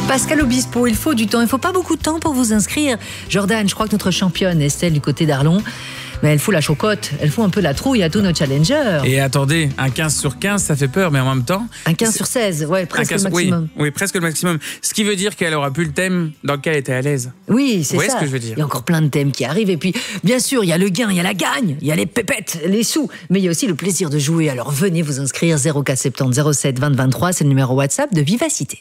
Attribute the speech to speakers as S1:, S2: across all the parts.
S1: Pascal Obispo, il faut du temps, il ne faut pas beaucoup de temps pour vous inscrire. Jordan, je crois que notre championne Estelle du côté d'Arlon, mais elle fout la chocotte, elle fout un peu la trouille à tous nos challengers.
S2: Et attendez, un 15 sur 15, ça fait peur, mais en même temps...
S1: Un 15 sur 16, ouais, presque le maximum.
S2: Oui, presque le maximum. Ce qui veut dire qu'elle aura plus le thème dans lequel elle était à l'aise.
S1: Oui, c'est ça.
S2: Vous voyez ce que je veux dire?
S1: Il y a encore plein de thèmes qui arrivent. Et puis, bien sûr, il y a le gain, il y a la gagne, il y a les pépettes, les sous. Mais il y a aussi le plaisir de jouer. Alors venez vous inscrire, 0470 07 20 23, c'est le numéro WhatsApp de Vivacité.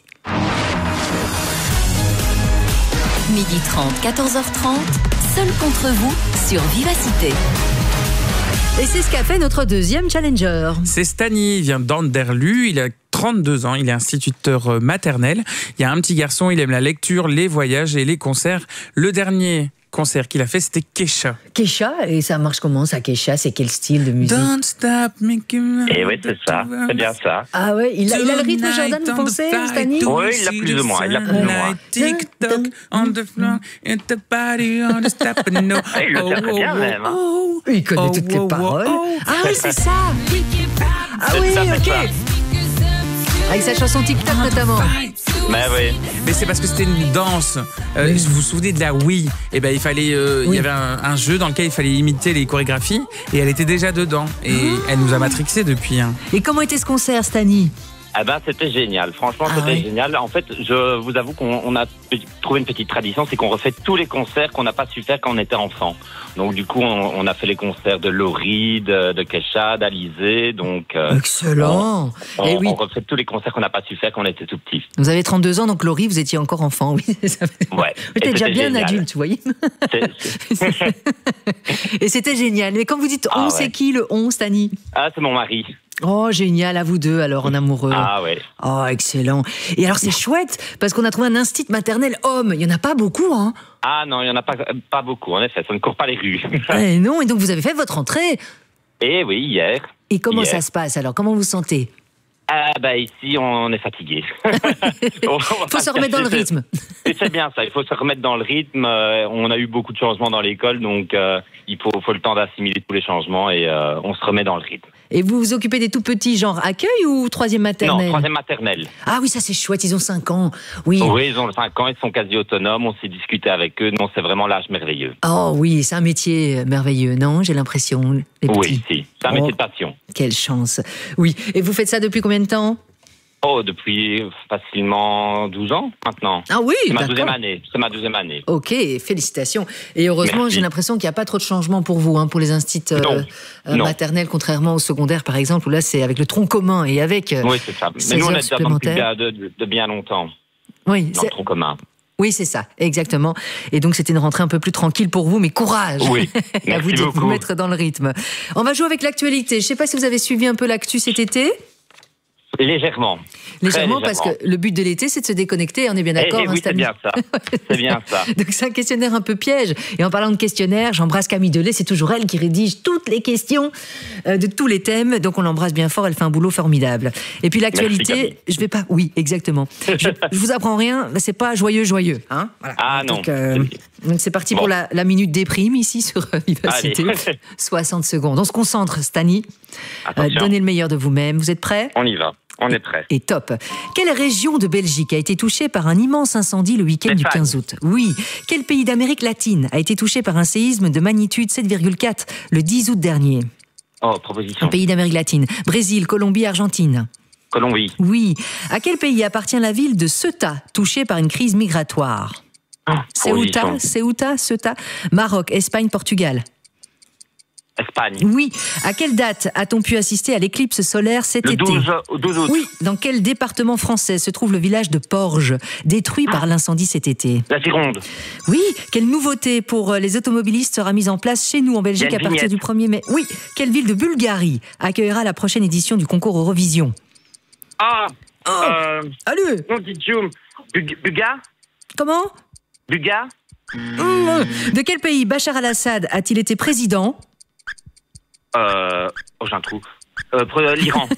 S3: 12h30, 14h30, seul contre vous sur Vivacité.
S1: Et c'est ce qu'a fait notre deuxième challenger.
S2: C'est Stani, il vient d'Anderlu, il a 32 ans, il est instituteur maternel. Il y a un petit garçon, il aime la lecture, les voyages et les concerts. Le dernier concert qu'il a fait, c'était Kesha.
S1: Kesha, et ça marche comment ça, Kesha? C'est quel style de musique?
S2: Don't stop making...
S4: Et oui, c'est ça, c'est bien ça.
S1: Ah ouais, il a le rythme, Jordan, vous pensez, Stani?
S4: Oui, il l'a plus ou moins,
S2: TikTok on the floor, and the body on the step, no.
S4: Il le fait très bien même.
S1: Il connaît toutes les paroles. Ah oui, c'est ça. Ah oui, ok. Avec sa chanson TikTok notamment.
S4: Mais oui.
S2: Mais c'est parce que c'était une danse. Vous vous souvenez de la Wii? Et ben il fallait, il y avait un jeu dans lequel il fallait imiter les chorégraphies et elle était déjà dedans. Et elle nous a matrixés depuis.
S1: Et comment était ce concert, Stani?
S4: Ah ben, c'était génial. Franchement, c'était génial. En fait, je vous avoue qu'on a trouvé une petite tradition, c'est qu'on refait tous les concerts qu'on n'a pas su faire quand on était enfant. Donc, du coup, on a fait les concerts de Laurie, de Kesha, d'Alizé. Donc,
S1: excellent.
S4: On refait tous les concerts qu'on n'a pas su faire quand on était tout petit.
S1: Vous avez 32 ans, donc Laurie, vous étiez encore enfant, oui.
S4: Ouais.
S1: Vous étiez déjà bien adulte, vous voyez. Et c'était génial. Mais quand vous dites on, c'est qui le on, Stani?
S4: Ah, c'est mon mari.
S1: Oh, génial, à vous deux, alors, en amoureux.
S4: Ah ouais.
S1: Oh, excellent. Et alors, c'est chouette, parce qu'on a trouvé un institut maternel homme. Il n'y en a pas beaucoup, hein?
S4: Ah non, il n'y en a pas beaucoup, en effet. Ça ne court pas les rues.
S1: Eh non, et donc vous avez fait votre entrée?
S4: Eh oui, hier.
S1: Et comment ça se passe, alors? Comment vous vous sentez?
S4: Ah bah ici, on est fatigué.
S1: Il faut se remettre dans le rythme.
S4: C'est bien ça, il faut se remettre dans le rythme. On a eu beaucoup de changements dans l'école, donc il faut le temps d'assimiler tous les changements et on se remet dans le rythme.
S1: Et vous vous occupez des tout petits, genre accueil ou troisième maternelle?
S4: Non, troisième maternelle.
S1: Ah oui, ça c'est chouette, ils ont 5 ans. Oui,
S4: ils ont 5 ans, ils sont quasi autonomes, on s'est discuté avec eux. Non, c'est vraiment l'âge merveilleux.
S1: Oh oui, c'est un métier merveilleux, non? J'ai l'impression. Les petits.
S4: Oui, si, c'est un métier de passion.
S1: Quelle chance. Oui, et vous faites ça depuis combien de temps?
S4: Oh, depuis facilement 12 ans maintenant.
S1: Ah oui,
S4: c'est ma
S1: d'accord.
S4: 12e année.
S1: Ok, félicitations. Et heureusement,
S4: Merci.
S1: J'ai l'impression qu'il n'y a pas trop de changements pour vous, pour les instituts maternels, contrairement au secondaire, par exemple, où là, c'est avec le tronc commun et avec
S4: oui, c'est ça. Mais nous, on est déjà de bien longtemps
S1: oui,
S4: dans le tronc commun.
S1: Oui, c'est ça, exactement. Et donc, c'était une rentrée un peu plus tranquille pour vous, mais courage.
S4: Oui,
S1: à vous de vous mettre dans le rythme. On va jouer avec l'actualité. Je ne sais pas si vous avez suivi un peu l'actu cet été.
S4: Légèrement.
S1: Légèrement, parce que le but de l'été, c'est de se déconnecter, on est bien d'accord?
S4: Oui, c'est bien ça. C'est bien ça.
S1: Donc c'est un questionnaire un peu piège. Et en parlant de questionnaire, j'embrasse Camille Delay, c'est toujours elle qui rédige toutes les questions de tous les thèmes. Donc on l'embrasse bien fort, elle fait un boulot formidable. Et puis l'actualité, je vais pas... Oui, exactement. Je vous apprends rien, c'est pas joyeux, hein, voilà.
S4: Ah non.
S1: Donc c'est parti pour la minute déprime ici sur Vivacité. 60 secondes. On se concentre, Stani. Donnez le meilleur de vous-même. Vous êtes prêts?
S4: On y va. On est prêts.
S1: Et top. Quelle région de Belgique a été touchée par un immense incendie le week-end du 15 août? Oui. Quel pays d'Amérique latine a été touché par un séisme de magnitude 7,4 le 10 août dernier?
S4: Oh, proposition.
S1: Un pays d'Amérique latine. Brésil, Colombie, Argentine.
S4: Colombie.
S1: Oui. À quel pays appartient la ville de Ceuta, touchée par une crise migratoire? Ceuta, Maroc, Espagne, Portugal.
S4: Espagne.
S1: Oui. À quelle date a-t-on pu assister à l'éclipse solaire cet été?
S4: Le 12 août.
S1: Oui. Dans quel département français se trouve le village de Porges, détruit par l'incendie cet été?
S4: La Gironde.
S1: Oui. Quelle nouveauté pour les automobilistes sera mise en place chez nous en Belgique à partir du 1er mai? Oui. Quelle ville de Bulgarie accueillera la prochaine édition du concours Eurovision? Allez.
S4: Buga.
S1: Comment?
S4: Buga.
S1: De quel pays Bachar al-Assad a-t-il été président?
S4: J'ai un trou. L'Iran.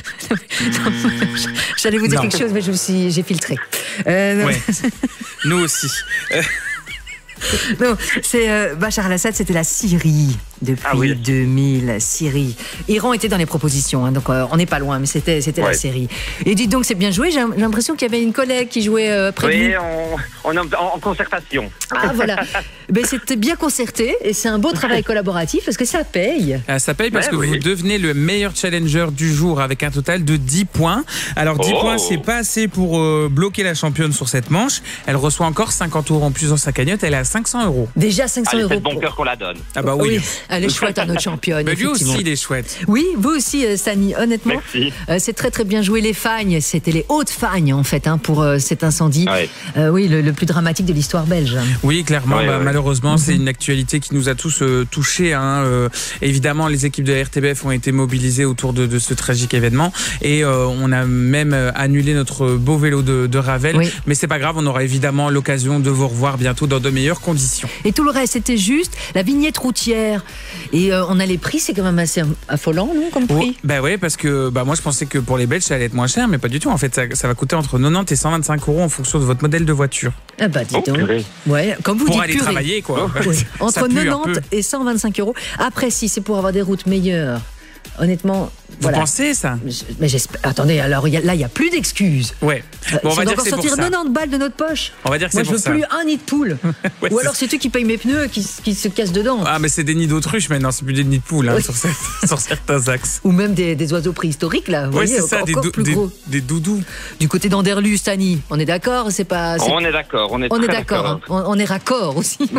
S1: J'allais vous dire quelque chose, mais j'ai filtré.
S2: Ouais. Nous aussi.
S1: Non, c'est Bachar al-Assad, c'était la Syrie. depuis 2000, Syrie. Iran était dans les propositions, hein, donc on n'est pas loin, mais c'était la série. Et dites donc, c'est bien joué. J'ai l'impression qu'il y avait une collègue qui jouait près de vous.
S4: Oui, on est en concertation.
S1: Ah voilà. Ben, c'était bien concerté et c'est un beau travail collaboratif parce que ça paye.
S2: Ça paye parce que vous devenez le meilleur challenger du jour avec un total de 10 points. Alors 10 points, c'est pas assez pour bloquer la championne sur cette manche. Elle reçoit encore 50 € en plus dans sa cagnotte. Elle est à 500 €.
S1: Déjà 500 €.
S4: C'est de bon cœur qu'on la donne.
S2: Ah bah oui.
S1: Elle est chouette, notre championne.
S2: Mais lui aussi, il est chouette.
S1: Oui, vous aussi, Stani. Honnêtement, c'est très très bien joué. Les fagnes, c'était les hautes fagnes en fait pour cet incendie. Oui, le plus dramatique de l'histoire belge.
S2: Oui, clairement. Malheureusement, c'est une actualité qui nous a tous touchés. Évidemment, les équipes de la RTBF ont été mobilisées autour de ce tragique événement et on a même annulé notre beau vélo de Ravel. Mais c'est pas grave, on aura évidemment l'occasion de vous revoir bientôt dans de meilleures conditions.
S1: Et tout le reste, c'était juste la vignette routière. Et on a les prix, c'est quand même assez affolant, non, comme prix?
S2: Oui, parce que moi je pensais que pour les Belges ça allait être moins cher, mais pas du tout. En fait, ça va coûter entre 90 et 125 € en fonction de votre modèle de voiture.
S1: Ah bah dis donc. Comme vous
S2: pour
S1: dites,
S2: aller travailler quoi.
S1: Entre 90 et 125 €. Après, si c'est pour avoir des routes meilleures, honnêtement,
S2: vous pensez ça?
S1: Mais j'espère. Attendez, alors là, il n'y a plus d'excuses.
S2: Ouais.
S1: On va dire que c'est sortir 90 balles de notre poche.
S2: On va dire que c'est pour ça.
S1: Moi, je veux plus un nid de poule. Ou alors c'est eux qui payent mes pneus qui se cassent dedans.
S2: Ah, mais c'est des nids d'autruche maintenant, c'est plus des nids de poule sur certains axes.
S1: Ou même des oiseaux préhistoriques là.
S2: Oui, c'est ça, des doudous.
S1: Du côté d'Anderlu, Stani, on est d'accord? C'est pas.
S4: On est d'accord. On est
S1: d'accord. On est raccord aussi.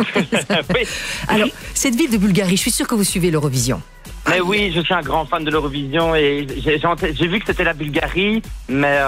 S1: Alors, cette ville de Bulgarie, je suis sûr que vous suivez l'Eurovision.
S4: Mais oui, je suis un grand fan de l'Eurovision et j'ai vu que c'était la Bulgarie, mais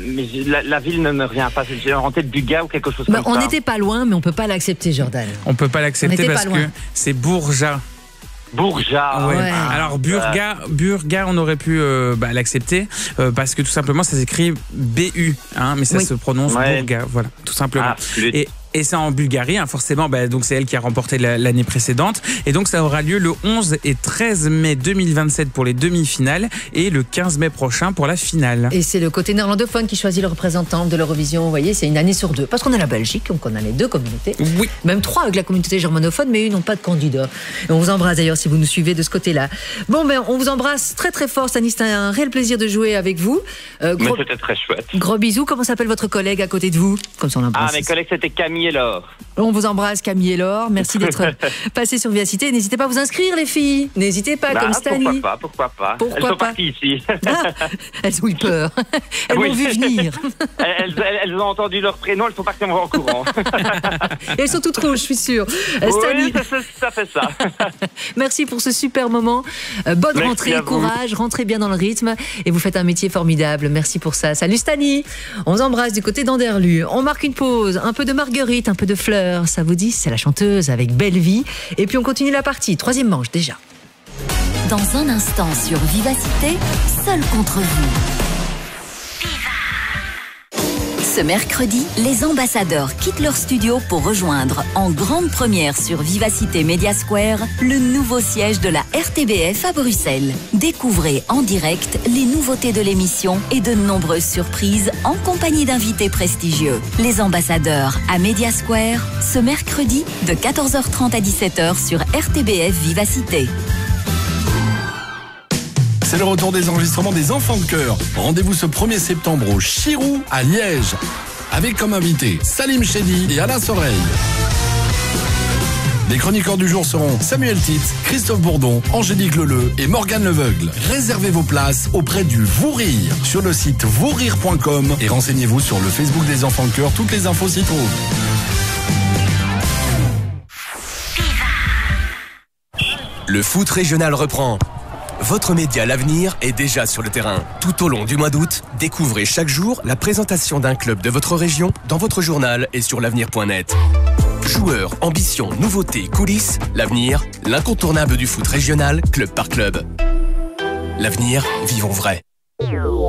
S4: la ville ne me revient pas. J'ai en tête Buga ou quelque chose comme ça.
S1: On n'était pas loin, mais on peut pas l'accepter, Jordan.
S2: On peut pas l'accepter parce que c'est Bourja.
S4: Bourja.
S2: Ouais. Alors Burga, on aurait pu l'accepter parce que tout simplement ça s'écrit BU, mais ça se prononce Bourga, voilà, tout simplement. Et c'est en Bulgarie, forcément, donc c'est elle qui a remporté l'année précédente. Et donc ça aura lieu le 11 et 13 mai 2027 pour les demi-finales et le 15 mai prochain pour la finale.
S1: Et c'est le côté néerlandophone qui choisit le représentant de l'Eurovision. Vous voyez, c'est une année sur deux. Parce qu'on a la Belgique, donc on a les deux communautés.
S2: Oui.
S1: Même trois avec la communauté germanophone, mais eux n'ont pas de candidat. Et on vous embrasse d'ailleurs si vous nous suivez de ce côté-là. Bon, on vous embrasse très très fort, Stanis. C'était un réel plaisir de jouer avec vous.
S4: Mais c'était très chouette.
S1: Gros bisous. Comment s'appelle votre collègue à côté de vous? Comme ça on l'embrasse.
S4: Mes collègues, c'était Camille et Laure.
S1: On vous embrasse, Camille et Laure. Merci d'être passé sur Vivacité. N'hésitez pas à vous inscrire, les filles. N'hésitez pas, comme Stani.
S4: Pourquoi pas. Elles sont parties ici.
S1: Elles ont eu peur. Elles m'ont vu venir.
S4: Elles ont entendu leur prénom, elles sont parties en courant.
S1: Et elles sont toutes rouges, je suis sûre.
S4: Oui, ça fait ça.
S1: Merci pour ce super moment. Bonne rentrée, courage, rentrez bien dans le rythme. Et vous faites un métier formidable. Merci pour ça. Salut Stani. On vous embrasse du côté d'Anderlu. On marque une pause. Un peu de marguerite, un peu de fleurs. Ça vous dit? C'est la chanteuse avec Belle Vie. Et puis on continue la partie. 3e manche déjà.
S3: Dans un instant sur Vivacité, seul contre vous. Ce mercredi, les ambassadeurs quittent leur studio pour rejoindre en grande première sur Vivacité Media Square le nouveau siège de la RTBF à Bruxelles. Découvrez en direct les nouveautés de l'émission et de nombreuses surprises en compagnie d'invités prestigieux. Les ambassadeurs à Media Square, ce mercredi de 14h30 à 17h sur RTBF Vivacité.
S5: C'est le retour des enregistrements des Enfants de Chœur. Rendez-vous ce 1er septembre au Chirou à Liège. Avec comme invités Salim Chedi et Alain Soreille. Les chroniqueurs du jour seront Samuel Titz, Christophe Bourdon, Angélique Leleu et Morgane Leveugle. Réservez vos places auprès du Vourir sur le site vourir.com et renseignez-vous sur le Facebook des Enfants de Chœur. Toutes les infos s'y trouvent.
S6: Le foot régional reprend. Votre média L'Avenir est déjà sur le terrain. Tout au long du mois d'août, découvrez chaque jour la présentation d'un club de votre région dans votre journal et sur l'avenir.net. Joueurs, ambitions, nouveautés, coulisses, L'Avenir, l'incontournable du foot régional, club par club. L'Avenir, vivons vrai.